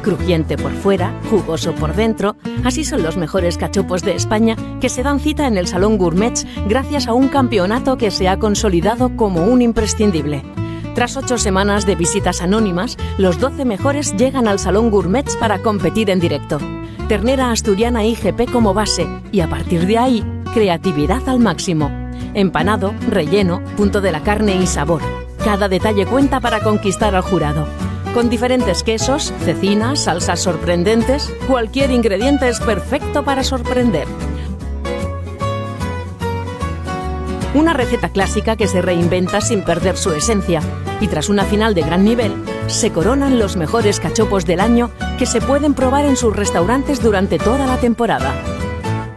Crujiente por fuera, jugoso por dentro, así son los mejores cachopos de España que se dan cita en el Salón Gourmets gracias a un campeonato que se ha consolidado como un imprescindible. Tras 8 semanas de visitas anónimas, los 12 mejores llegan al Salón Gourmets para competir en directo. Ternera asturiana IGP como base y a partir de ahí, creatividad al máximo. Empanado, relleno, punto de la carne y sabor. Cada detalle cuenta para conquistar al jurado. Con diferentes quesos, cecinas, salsas sorprendentes, cualquier ingrediente es perfecto para sorprender. Una receta clásica que se reinventa sin perder su esencia y tras una final de gran nivel, se coronan los mejores cachopos del año que se pueden probar en sus restaurantes durante toda la temporada.